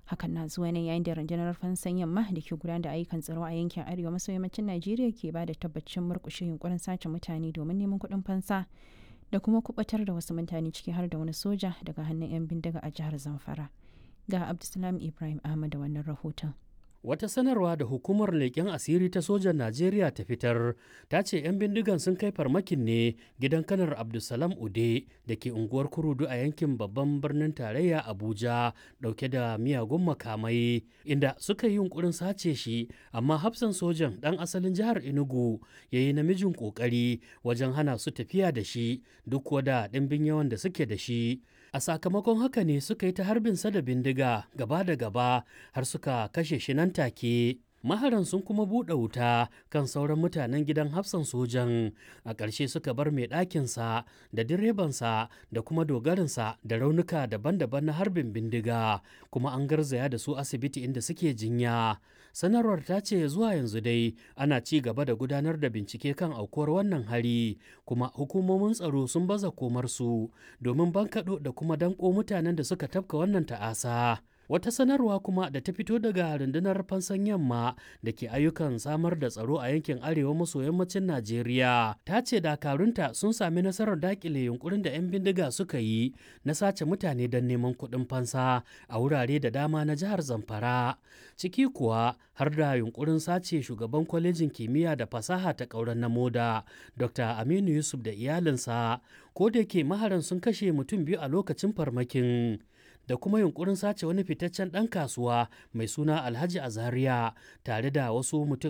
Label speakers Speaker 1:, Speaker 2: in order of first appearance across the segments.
Speaker 1: Hakan na zuwa ne yayin da rundunar fansan yamma da ke gudanar da ayyukan tsaro a yankin arewa maso yammacin Najeriya ke ba da tabbacin murƙushe yunkurin sace mutane domin neman kuɗin fansa da kuma kubatar da wasu mutane ciki har da wani soja daga hannun 'yan bindiga a jihar Zamfara. Ga Abdulsalam Ibrahim Ahmad da wannan rahoton.
Speaker 2: Wata sanarwa da hukumar leƙen asiri ta sojan Najeriya ta fitar ta ce 'yan bindigan sun kai farmakin ne gidan kanar Abdulsalam Ude da ke unguwar Kurudu a yankin babban birnin tarayya Abuja ɗauke da miyagun makamai inda suka yi yunkurin sace shi, amma hafsan sojan ɗan asalin jihar Enugu ya yi namijin ƙoƙari wajen hana su tafiya da shi duk wada ɗimbin yawan da suke da shi. A sakamakon haka ne suka yi ta harbinsa da bindiga gaba da gaba har suka kashe shi nan take. Maharan sun kuma buɗe wuta kan sauran mutanen gidan hafsan sojan, a ƙarshe suka bar mai ɗakinsa da direbansa da kuma dogarinsa da raunuka daban-daban na harbin bindiga, kuma an garzaya da su asibiti inda suke jinya. Sanarwar ta ce zuwa yanzu dai ana ci gaba da gudanar da bincike kan aukuwar wannan hari, kuma hukumomin tsaro sun baza komarsu domin bankaɗo da kuma danƙo mutanen da suka tafka wannan ta'asa. Wata sanarwa kuma da ta fito daga rundunar fansan yamma da ke ayyukan samar da tsaro a yankin arewa maso yammacin Najeriya ta ce dakarunta sun sami nasarar dakile yunkurin da 'yan bindiga suka yi na sace mutane don neman kuɗin fansa a wurare da dama na jihar Zamfara, ciki kuwa har da yunkurin sace shugaban kwalejin kimiyya da fasaha ta ƙauren na Moda Dr. Aminu Yusuf da iyalinsa, ko da yake maharan sun kashe mutum biyu a lokacin farmakin. Da kuma yunkurin sace wani fitaccen ɗan kasuwa mai suna Alhaji Azariya tare da wasu mutum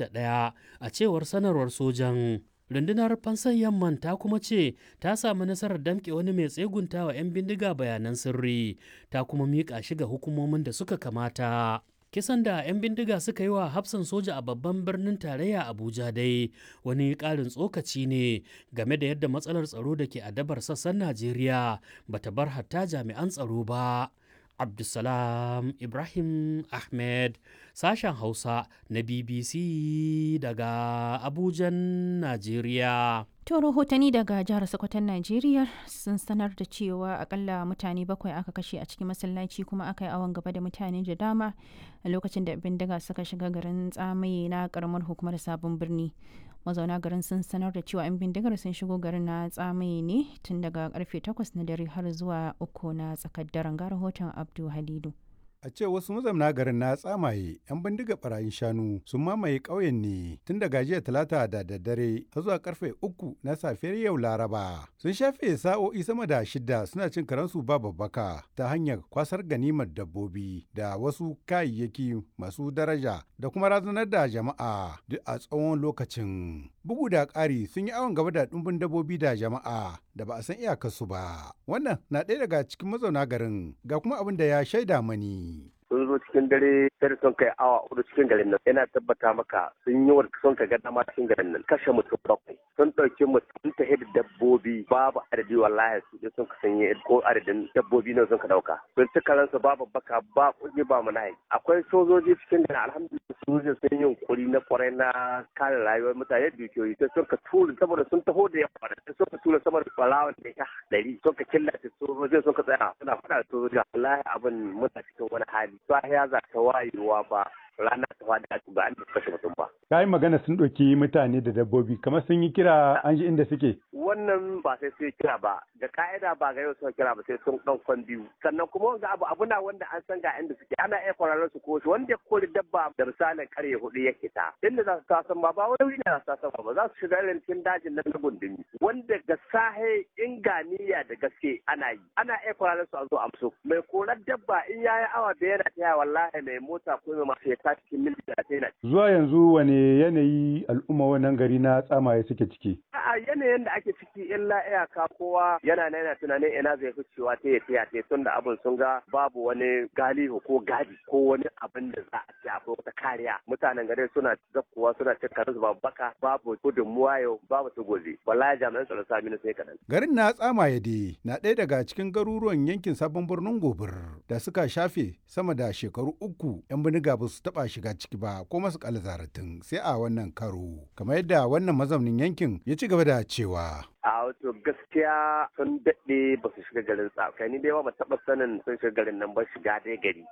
Speaker 2: 21 a cewar sanarwar sojan. Rundunar fansan yamman ta kuma ce ta samu nasarar damƙe wani mai tsegunta wa 'yan bindiga bayanan sirri, ta kuma miƙa shi ga hukumomin da suka kamata. Kisan da 'yan bindiga suka yi wa hafsan soja a babban birnin tarayya Abuja dai wani ƙarin tsokaci ne game da yadda matsalar tsaro da ke adabar sassan Najeriya bata bar hatta jami'an tsaro ba. Abdulsalam Ibrahim Ahmed, sashen Hausa na BBC daga Abujan, Najeriya.
Speaker 1: To rahotanni daga jihar Sokoton Najeriya sun sanar da cewa akalla mutane 7 aka kashe a cikin masallaci kuma aka yi awon gaba da mutane da dama a lokacin da bindiga suka shiga garin Tsamaye na karamar hukumar Sabon Birni. Mazauna garin sun sanar da cewa 'yan bindigar sun shigo garin na Tsamaye ne tun daga karfe 8 na dare har zuwa 3 na tsakar daren, ga rahoton Abdu Halidu.
Speaker 3: A ce wasu mazauna garin na Tsamaye 'yan bindiga barayin shanu sun mamaye ƙauyen ne tun daga jiya talata da daddare har zuwa karfe 3 na safiyar yau Laraba. Sun shafe sa'o'i sama da 6 suna cin karansu ba babbaka ta hanyar kwasar ganimar dabbobi da wasu kayayyaki masu daraja da kuma razanar da jama'a duk a tsawon lokacin. Bugu da ƙari sun yi awon gaba da ɗumbin dabbobi da jama'a da ba a san iyakarsu ba. Wannan na ɗaya daga cikin mazauna garin, ga kuma abin da ya shaida mani.
Speaker 4: Sun zo cikin dare sai sun kai awa 4 cikin garin nan, yana tabbata maka sun yi wa sun ka ga dama cikin garin nan, kashe mutum 7, sun ɗauki mutum ta da dabbobi babu adadi, wallahi su sun ka sanye ko adadin dabbobi ne sun ka ɗauka. Sun ci karansu babu baka ba kuɗi ba manayi. Akwai sojoji cikin garin, alhamdulillah sojoji sun yi yunkuri na kwarai na kare rayuwar mutane da dukiyoyi, sai sun ka tura saboda sun taho da yawa, sai sun ka tura sama da ɓarawan da ya 100 sun ka killace sojojin sun ka tsaya suna faɗa da sojoji. Wallahi abin muna cikin wani hali. Sahiya za ta wayewa ba rana ta fada ba an kashe mutum ba.
Speaker 3: Ka yi magana sun ɗauki mutane da dabbobi, kamar sun yi kira an ji inda suke.
Speaker 4: Wannan ba sai sun kira ba, da ka'ida ba ga yau sun kira ba sai sun ɗaukan biyu. Sannan kuma wanga abu na wanda an san ga inda suke, ana iya kwararar su ko shi wanda ya kori dabba da misalin karye 4 ya ta. Inda za su tasan ba wani wuri ne za su tasan ba, za su shiga irin cikin dajin nan na gundumi. Wanda ga sahe inganiya da gaske ana yi. Ana iya kwararar su a zo amso. Mai korar dabba in yayi awa da yana taya wallahi mai mota ko mai masu ya cikin mil 30.
Speaker 3: Zuwa yanzu wane yanayi al'umma wannan gari na Tsamaye suke ciki?
Speaker 4: A yanayin da ake ciki illa iyaka kowa yana tunanin ina zai fi cewa ta yi tun da abin sun ga babu wani galihu ko gadi ko wani abin da za a ce akwai wata kariya. Mutanen gari suna zakkuwa suna cin karansu babu baka, babu gudunmuwa yau, babu su gobe. Wallahi jami'an tsaro sami na sai kaɗan.
Speaker 3: Garin na Tsamaye dai na ɗaya daga cikin garuruwan yankin Sabon Birnin Gobir da suka shafe sama da shekaru 3 'yan bindiga ba su taɓa shiga ciki ba ko masu kalzaratin sai a wannan karo, kamar yadda wannan mazaunin yankin ya ci gaba da cewa.
Speaker 4: A wato gaskiya sun daɗe ba su shiga garin Tsamaye, ni dai ba taɓa sanin sun shiga garin nan ba, shiga dai gari.